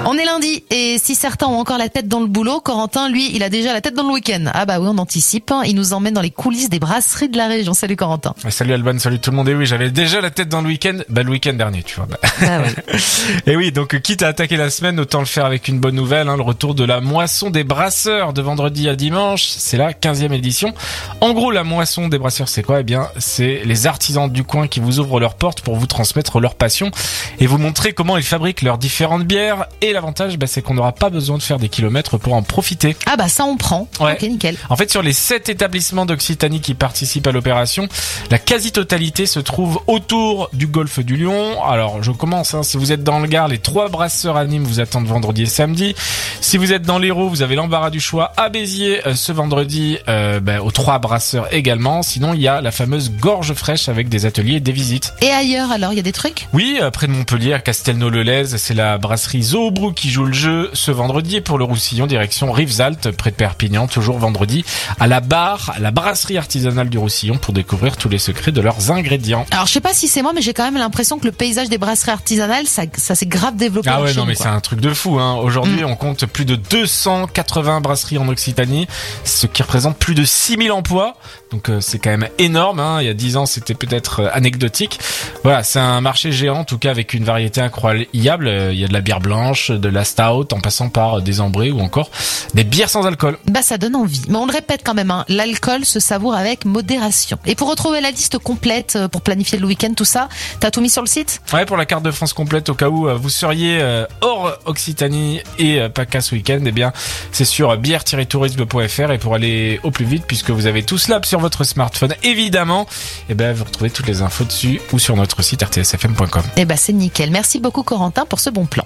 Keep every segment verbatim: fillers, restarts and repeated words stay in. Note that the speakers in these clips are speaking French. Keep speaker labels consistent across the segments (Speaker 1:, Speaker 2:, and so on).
Speaker 1: On est lundi et si certains ont encore la tête dans le boulot, Corentin, lui, il a déjà la tête dans le week-end. Ah bah oui, on anticipe. Il nous emmène dans les coulisses des brasseries de la région. Salut Corentin.
Speaker 2: Salut Alban, salut tout le monde. Et oui, j'avais déjà la tête dans le week-end, bah le week-end dernier, tu vois.
Speaker 1: Ah oui.
Speaker 2: Et oui, donc quitte à attaquer la semaine, autant le faire avec une bonne nouvelle, hein, le retour de la moisson des brasseurs de vendredi à dimanche. C'est la quinzième édition. En gros, la moisson des brasseurs, c'est quoi? Eh bien, c'est les artisans du coin qui vous ouvrent leurs portes pour vous transmettre leur passion et vous montrer comment ils fabriquent leurs différentes bières. Et l'avantage, bah, c'est qu'on n'aura pas besoin de faire des kilomètres pour en profiter.
Speaker 1: Ah bah ça on prend.
Speaker 2: Ouais.
Speaker 1: Ok, nickel.
Speaker 2: En fait, sur les sept établissements d'Occitanie qui participent à l'opération, la quasi-totalité se trouve autour du golfe du Lion. Alors, je commence, hein. Si vous êtes dans le Gard, les trois brasseurs à Nîmes vous attendent vendredi et samedi. Si vous êtes dans l'Hérault, vous avez l'embarras du choix à Béziers euh, ce vendredi, euh, bah, aux trois brasseurs également. Sinon, il y a la fameuse Gorge Fraîche avec des ateliers et des visites.
Speaker 1: Et ailleurs alors, il y a des trucs?
Speaker 2: Oui, euh, près de Montpellier, à Castelnau-le-Lez, c'est la brasserie Zoobrook qui joue le jeu ce vendredi. Et pour le Roussillon, direction Rivesaltes, près de Perpignan, toujours vendredi, à la barre, la brasserie artisanale du Roussillon pour découvrir tous les secrets de leurs ingrédients.
Speaker 1: Alors je sais pas si c'est moi, mais j'ai quand même l'impression que le paysage des brasseries artisanales, ça, ça s'est grave développé.
Speaker 2: Ah ouais, non
Speaker 1: nous,
Speaker 2: mais
Speaker 1: quoi.
Speaker 2: c'est un truc de fou, hein. Aujourd'hui,
Speaker 1: Mm.
Speaker 2: on compte plus de deux cent quatre-vingts brasseries en Occitanie, ce qui représente plus de six mille emplois. Donc euh, c'est quand même énorme, hein. Il y a dix ans, c'était peut-être euh, anecdotique. Voilà, c'est un marché géant, en tout cas avec une variété incroyable. Euh, il y a de la bière blanche, de la stout, en passant par euh, des ambrés ou encore des bières sans alcool.
Speaker 1: Bah ça donne envie. Mais on le répète quand même, hein, l'alcool se savoure avec modération. Et pour retrouver la liste complète, euh, pour planifier le week-end, tout ça, t'as tout mis sur le site?
Speaker 2: Ouais, pour la carte de France complète, au cas où euh, vous seriez euh, hors Occitanie et euh, PACA ce week-end, eh bien c'est sur bière tiret tourisme point f r. Et pour aller au plus vite, puisque vous avez tout cela sur votre smartphone, évidemment, eh ben vous retrouvez toutes les infos dessus ou sur notre site r t s f m point com.
Speaker 1: Eh bah c'est nickel. Merci beaucoup Corentin pour ce bon plan.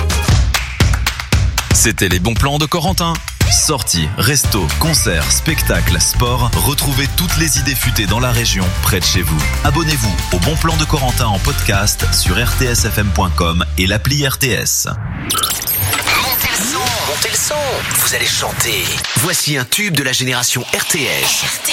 Speaker 3: C'était les bons plans de Corentin. Sorties, restos, concerts, spectacles, sport. Retrouvez toutes les idées futées dans la région, près de chez vous. Abonnez-vous au Bon Plan de Corentin en podcast sur r t s f m point com et l'appli R T S.
Speaker 4: Montez le son, montez le son. Vous allez chanter. Voici un tube de la génération R T S.